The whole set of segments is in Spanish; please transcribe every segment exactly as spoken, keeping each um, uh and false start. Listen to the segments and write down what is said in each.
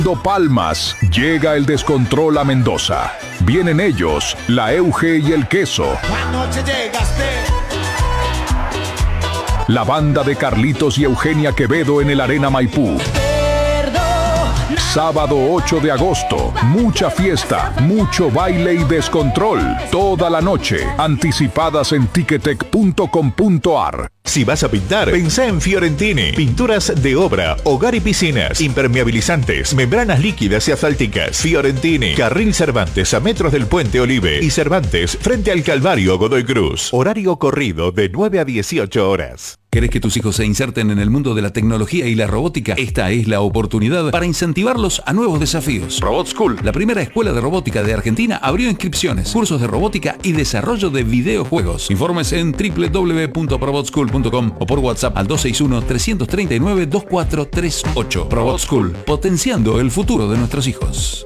Palmas, llega el descontrol a Mendoza. Vienen ellos, la Euge y el Queso. Anoche llegaste. La banda de Carlitos y Eugenia Quevedo en el Arena Maipú. Sábado ocho de agosto, mucha fiesta, mucho baile y descontrol. Toda la noche, anticipadas en ticketek punto com punto ar. Si vas a pintar, pensá en Fiorentini. Pinturas de obra, hogar y piscinas, impermeabilizantes, membranas líquidas y asfálticas. Fiorentini, Carril Cervantes a metros del Puente Olive y Cervantes frente al Calvario Godoy Cruz. Horario corrido de nueve a dieciocho horas. ¿Querés que tus hijos se inserten en el mundo de la tecnología y la robótica? Esta es la oportunidad para incentivarlos a nuevos desafíos. Robot School, la primera escuela de robótica de Argentina, abrió inscripciones, cursos de robótica y desarrollo de videojuegos. Informes en doble u doble u doble u punto probot school punto com o por WhatsApp al dos seis uno, tres tres nueve, dos cuatro tres ocho. Robot School, potenciando el futuro de nuestros hijos.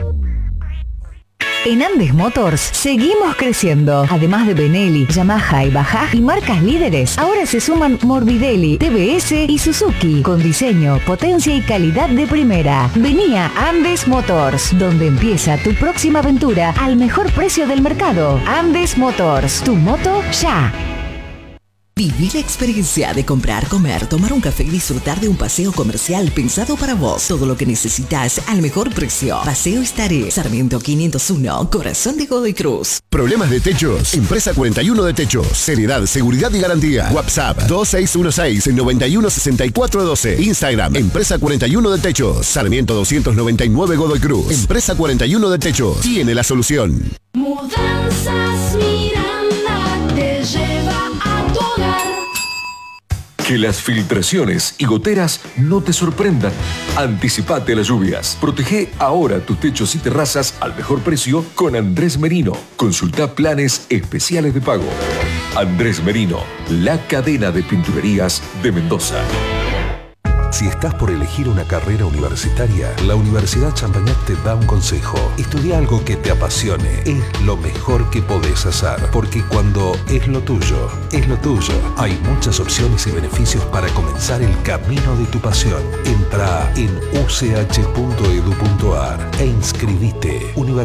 En Andes Motors seguimos creciendo. Además de Benelli, Yamaha y Bajaj y marcas líderes, ahora se suman Morbidelli, T V S y Suzuki, con diseño, potencia y calidad de primera. Vení a Andes Motors, donde empieza tu próxima aventura al mejor precio del mercado. Andes Motors, tu moto ya. Viví la experiencia de comprar, comer, tomar un café y disfrutar de un paseo comercial pensado para vos. Todo lo que necesitas al mejor precio. Paseo Estaré, Sarmiento quinientos uno, corazón de Godoy Cruz. Problemas de techos. Empresa cuarenta y uno de Techos. Seriedad, seguridad y garantía. WhatsApp dos seis uno seis, nueve uno seis cuatro uno dos. Instagram, Empresa cuarenta y uno de Techos. Sarmiento doscientos noventa y nueve Godoy Cruz. Empresa cuarenta y uno de Techos. Tiene la solución. Mudanzas Miranda te lleva a tu hogar. Que las filtraciones y goteras no te sorprendan. Anticipate a las lluvias. Protege ahora tus techos y terrazas al mejor precio con Andrés Merino. Consulta planes especiales de pago. Andrés Merino, la cadena de pinturerías de Mendoza. Si estás por elegir una carrera universitaria, la Universidad Champañat te da un consejo. Estudia algo que te apasione. Es lo mejor que podés hacer. Porque cuando es lo tuyo, es lo tuyo. Hay muchas opciones y beneficios para comenzar el camino de tu pasión. Entra en u c h punto edu punto ar e inscribite.